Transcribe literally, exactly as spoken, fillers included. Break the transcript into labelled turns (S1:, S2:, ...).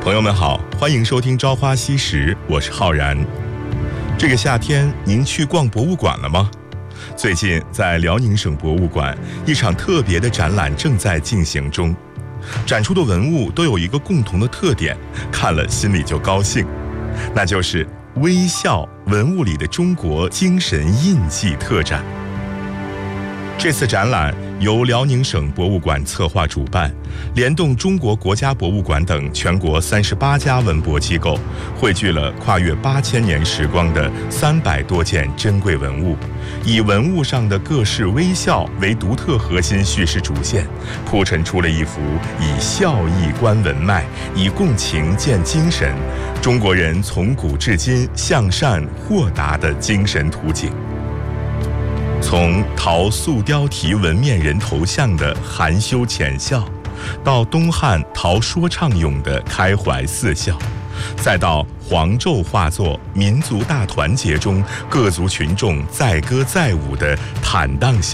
S1: 朋友们好，欢迎收听《朝花夕拾》，我是浩然。这个夏天，您去逛博物馆了吗？最近在辽宁省博物馆，一场特别的展览正在进行中。展出的文物都有一个共同的特点，看了心里就高兴，那就是微笑文物里的中国精神印记特展。这次展览由辽宁省博物馆策划主办，联动中国国家博物馆等全国三十八家文博机构，汇聚了跨越八千年时光的三百多件珍贵文物，以文物上的各式微笑为独特核心叙事主线，铺陈出了一幅以笑意观文脉，以共情见精神，中国人从古至今向善豁达的精神图景。从陶塑雕题纹面人头像的含羞浅笑，到东汉陶说唱俑的开怀似笑，再到黄胄画作民族大团结中各族群众载歌载舞的坦荡笑。